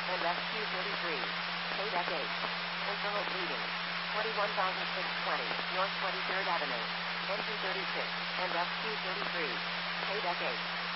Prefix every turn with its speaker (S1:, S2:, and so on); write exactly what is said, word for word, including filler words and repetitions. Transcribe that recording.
S1: and F Q thirty-three. K deck eight. Internal bleeding. twenty-one thousand six hundred twenty, North twenty-third Avenue. Engine thirty-six, and F Q thirty-three. K deck eight.